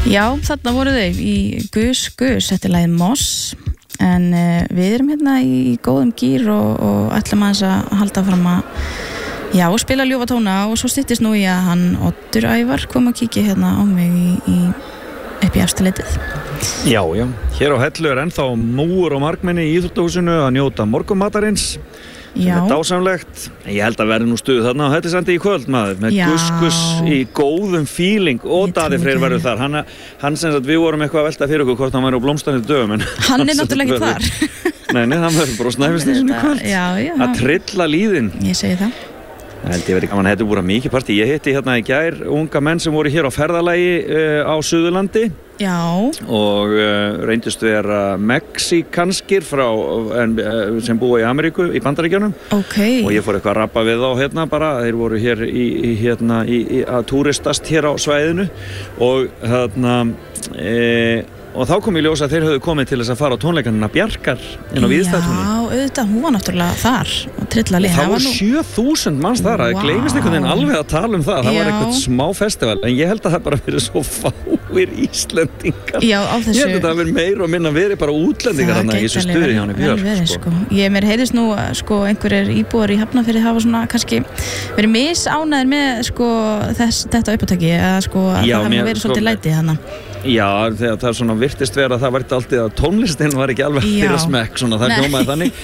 Já, þarna voru þau í Gus, þetta lagið Moss en við erum hérna í góðum gír og ætlum aðeins að halda fram að spila ljúfa tóna og svo styttist nú í að hann Oddur Ævar kom að kíkja hérna á mig upp í efstaleitið. Já, hér á Hellu ennþá múur og margmenni í íþróttahúsinu að njóta morgunmatarins. Sem dásamlegt. Ég held að verði nú stuð þarna á Hellisandi í kvöld maður með Gus í góðum feeling og Daði Freyr verður þar. Hann sem sagt við vorum eitthvað að velta fyrir okkur hvort hann væri á blómstrandi dögum en hann náttúrulega ekki þar. Nei, hann verður bara á Snæfellsnesinu í kvöld. Að trilla líðin. Ég segi það. Ég held ég verið gaman að þetta búið mikið partí. Ég hitti hérna í gær unga menn sem voru hér á ferðalagi á Suðurlandi. Já. Og reyndust vera mexikanskir sem búa í Ameríku, í Bandaríkjunum. Okay. Og ég fór eitthvað að rappa við þá hérna bara. Þeir voru hér að túristast hér á svæðinu og hérna og þá kom ég ljós að þeir höfðu komið til þess að fara á tónleikanina Bjarkar inn á Víðstæðtúni. Já, auðvitað, hún var náttúrulega þar og trilla líka. Það voru 7.000 manns þar, það gleymist einhvern veginn alveg að tala um það. Það var eitthvað smá festival, en ég held að það bara verið svo fáir Íslendingar. Já, á þessu. Ég held að það verið meira og minna verið bara útlendingar þarna í þessu stuði hjá henni Björk. Mér heyrðist nú einhverjir íbúar í Hafnarfirði hafa svona kannski verið misánægðir með þetta uppátæki eða að það hafi verið svolítið lætið þarna. Já, þegar það svona virtist vera að það var alltaf að tónlistin var ekki alveg þeirra smekk, svona það hljómaði þannig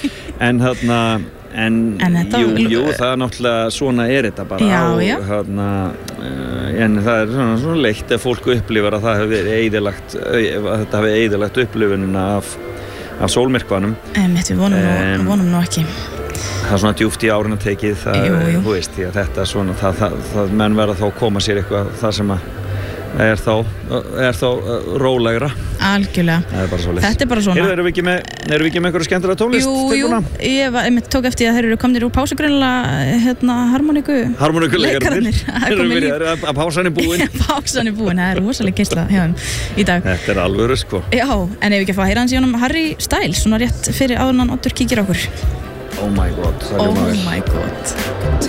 en jú, það er náttúrulega svona þetta bara en það er svona leitt ef fólk upplifar að það hefur eyðilagt þetta hefur eyðilagt upplifunina af sólmyrkvanum. Við vonum nú ekki. Það er svona djúpt í árinu tekið þú veist, því að þetta svona það menn verða þá að koma sér eitthvað það sem að er þá rólegra. Algjörlega. Þetta er bara svona. Erum við ekki með einhverju skemmtilega tónlist? Jú, ég tók eftir að þeir eru komnir úr pásu greinilega harmoníkuleikarnir. Að pásan er búin. Pásan er búin, það er rosalega keyrsla hjá þeim í dag. Þetta er alvöru sko. Já, en ef við ekki að fá að heyra hans í honum Harry Styles, svona rétt fyrir áður en Oddur kíkir á okkur. Oh my god. Oh my god.